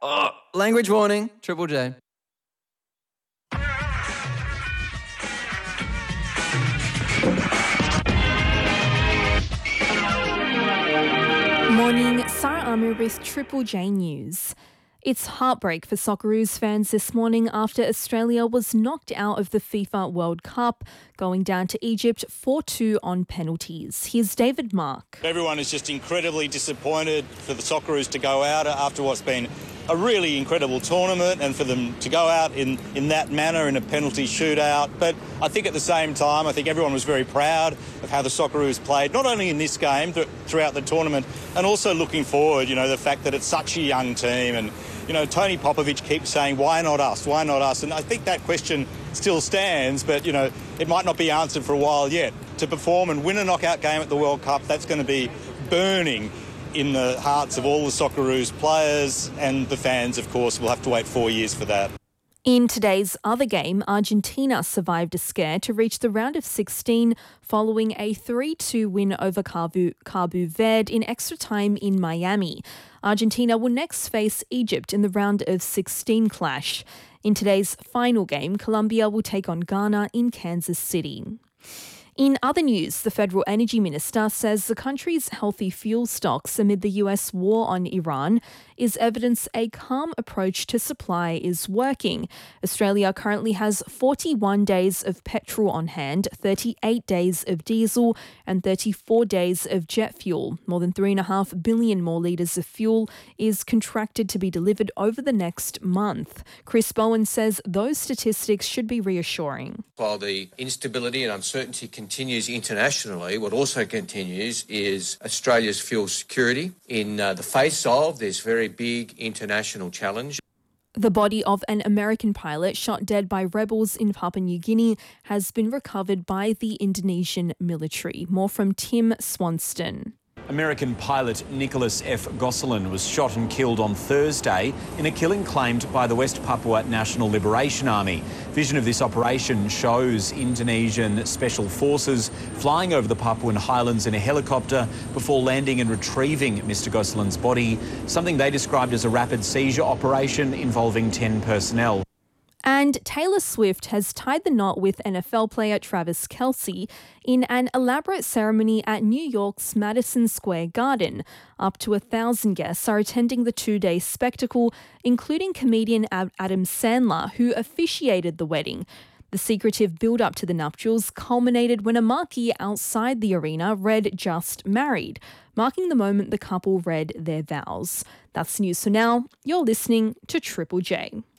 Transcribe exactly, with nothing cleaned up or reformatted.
Oh, language warning, Triple J. Morning, Sarah Amir with Triple J News. It's heartbreak for Socceroos fans this morning after Australia was knocked out of the FIFA World Cup, going down to Egypt four two on penalties. Here's David Mark. Everyone is just incredibly disappointed for the Socceroos to go out after what's been a really incredible tournament and for them to go out in, in that manner in a penalty shootout. But I think at the same time, I think everyone was very proud of how the Socceroos played, not only in this game, but throughout the tournament, and also looking forward, you know, the fact that it's such a young team. And, you know, Tony Popovich keeps saying, why not us? Why not us? And I think that question still stands, but, you know, it might not be answered for a while yet. To perform and win a knockout game at the World Cup, that's going to be burning in the hearts of all the Socceroos players, and the fans, of course, will have to wait four years for that. In today's other game, Argentina survived a scare to reach the round of sixteen following a three two win over Cabo, Cabo Verde in extra time in Miami. Argentina will next face Egypt in the round of sixteen clash. In today's final game, Colombia will take on Ghana in Kansas City. In other news, the Federal Energy Minister says the country's healthy fuel stocks amid the U S war on Iran is evidence a calm approach to supply is working. Australia currently has forty-one days of petrol on hand, thirty-eight days of diesel and thirty-four days of jet fuel. More than three point five billion more litres of fuel is contracted to be delivered over the next month. Chris Bowen says those statistics should be reassuring. While the instability and uncertainty continues internationally, what also continues is Australia's fuel security in uh, the face of this very big international challenge. The body of an American pilot shot dead by rebels in Papua New Guinea has been recovered by the Indonesian military. More from Tim Swanston. American pilot Nicholas F. Gosselin was shot and killed on Thursday in a killing claimed by the West Papua National Liberation Army. Vision of this operation shows Indonesian special forces flying over the Papuan highlands in a helicopter before landing and retrieving Mister Gosselin's body, something they described as a rapid seizure operation involving ten personnel. And Taylor Swift has tied the knot with N F L player Travis Kelce in an elaborate ceremony at New York's Madison Square Garden. Up to a thousand guests are attending the two-day spectacle, including comedian Adam Sandler, who officiated the wedding. The secretive build-up to the nuptials culminated when a marquee outside the arena read "Just Married," marking the moment the couple read their vows. That's news for now. You're listening to Triple J.